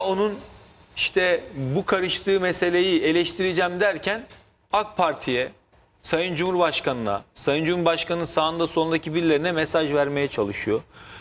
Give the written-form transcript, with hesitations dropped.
onun işte bu karıştığı meseleyi eleştireceğim derken AK Parti'ye, Sayın Cumhurbaşkanı'na, Sayın Cumhurbaşkanı'nın sağında solundaki birilerine mesaj vermeye çalışıyor.